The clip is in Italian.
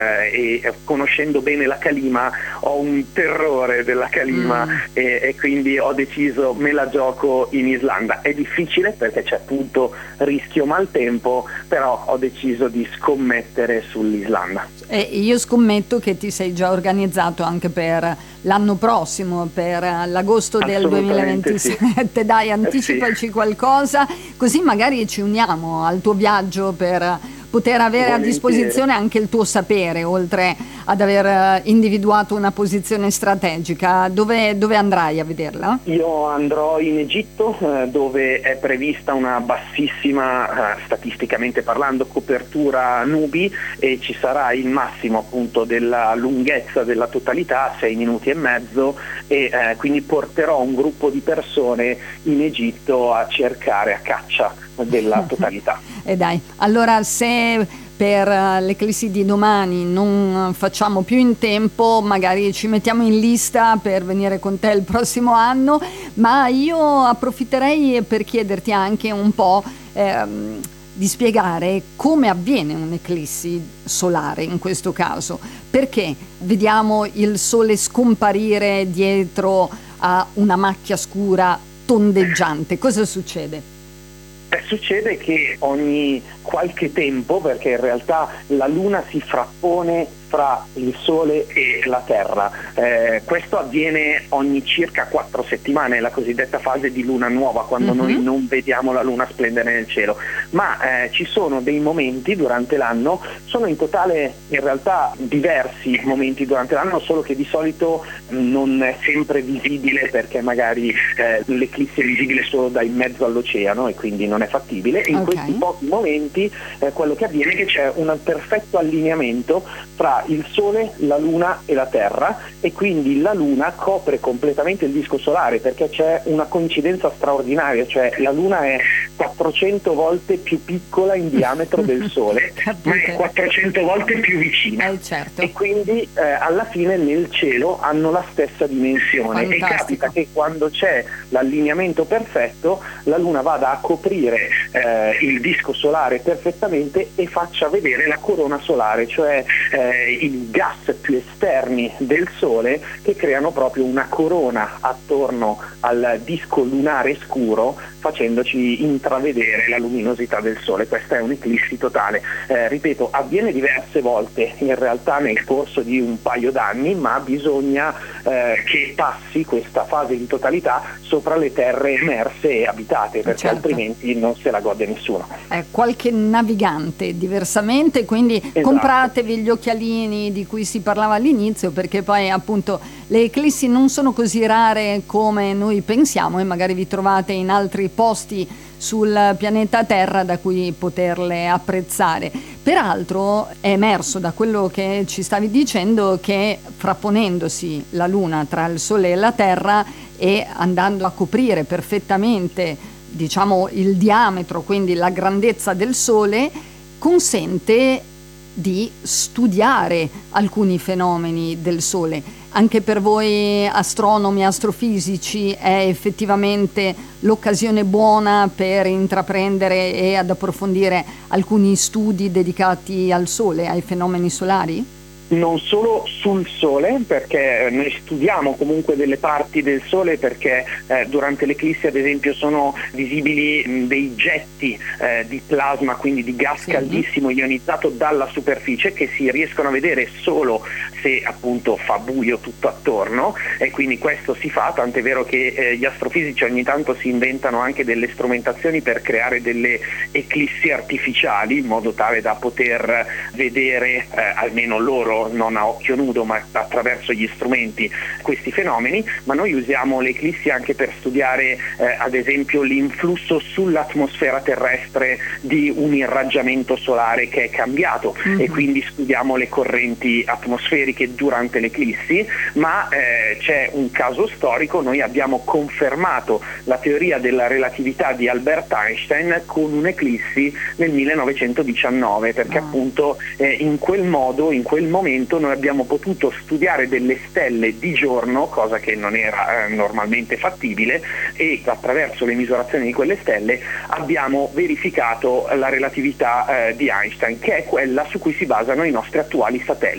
e conoscendo bene la calima ho un terrore della calima e quindi ho deciso me la gioco in Islanda. È difficile perché c'è appunto rischio maltempo, però ho deciso di scommettere sull'Islanda. E io scommetto che ti sei già organizzato anche per l'anno prossimo, per l'agosto del 2027. Sì. Dai, anticipaci qualcosa, così magari ci uniamo al tuo viaggio per poter avere a disposizione anche il tuo sapere, oltre ad aver individuato una posizione strategica. Dove andrai a vederla? Io andrò in Egitto, dove è prevista una bassissima, statisticamente parlando, copertura nubi, e ci sarà il massimo appunto della lunghezza della totalità, 6 minuti e mezzo, e quindi porterò un gruppo di persone in Egitto a cercare, a caccia della totalità. E dai, allora se per l'eclissi di domani non facciamo più in tempo, magari ci mettiamo in lista per venire con te il prossimo anno, ma io approfitterei per chiederti anche un po' di spiegare come avviene un'eclissi solare in questo caso, perché vediamo il sole scomparire dietro a una macchia scura tondeggiante. Cosa succede? Succede che ogni qualche tempo, perché in realtà la Luna si frappone fra il Sole e la Terra, questo avviene ogni circa 4 settimane, la cosiddetta fase di luna nuova, quando noi non vediamo la Luna splendere nel cielo, ma ci sono dei momenti durante l'anno, sono in totale in realtà diversi momenti durante l'anno, solo che di solito non è sempre visibile perché magari l'eclissi è visibile solo da in mezzo all'oceano e quindi non è fattibile, e in questi pochi momenti quello che avviene è che c'è un perfetto allineamento fra il Sole, la Luna e la Terra, e quindi la Luna copre completamente il disco solare, perché c'è una coincidenza straordinaria, cioè la Luna è 400 volte più piccola in diametro del Sole, ma è 400 volte più vicina, certo. E quindi alla fine nel cielo hanno la stessa dimensione. Fantastico. E capita che quando c'è l'allineamento perfetto la Luna vada a coprire il disco solare perfettamente e faccia vedere la corona solare, cioè i gas più esterni del Sole, che creano proprio una corona attorno al disco lunare scuro, facendoci intravedere la luminosità del Sole. Questa è un'eclissi totale. Ripeto, avviene diverse volte in realtà nel corso di un paio d'anni, ma bisogna che passi questa fase di totalità sopra le terre emerse e abitate, perché altrimenti non se la gode nessuno. Qualche navigante diversamente, quindi compratevi gli occhialini di cui si parlava all'inizio, perché poi appunto le eclissi non sono così rare come noi pensiamo e magari vi trovate in altri posti sul pianeta Terra da cui poterle apprezzare. Peraltro è emerso da quello che ci stavi dicendo che frapponendosi la Luna tra il Sole e la Terra e andando a coprire perfettamente, diciamo, il diametro, quindi la grandezza del Sole, consente di studiare alcuni fenomeni del Sole. Anche per voi astronomi, astrofisici è effettivamente l'occasione buona per intraprendere e ad approfondire alcuni studi dedicati al Sole, ai fenomeni solari? Non solo sul Sole, perché noi studiamo comunque delle parti del Sole, perché durante l'eclissi ad esempio sono visibili dei getti di plasma, quindi di gas caldissimo ionizzato dalla superficie, che si riescono a vedere solo se appunto fa buio tutto attorno, e quindi questo si fa, tant'è vero che gli astrofisici ogni tanto si inventano anche delle strumentazioni per creare delle eclissi artificiali, in modo tale da poter vedere almeno loro, non a occhio nudo ma attraverso gli strumenti, questi fenomeni. Ma noi usiamo le eclissi anche per studiare ad esempio l'influsso sull'atmosfera terrestre di un irraggiamento solare che è cambiato, e quindi studiamo le correnti atmosferiche durante l'eclissi. Ma c'è un caso storico: noi abbiamo confermato la teoria della relatività di Albert Einstein con un'eclissi nel 1919, perché appunto in quel modo, in quel momento, noi abbiamo potuto studiare delle stelle di giorno, cosa che non era normalmente fattibile, e attraverso le misurazioni di quelle stelle abbiamo verificato la relatività di Einstein, che è quella su cui si basano i nostri attuali satelliti.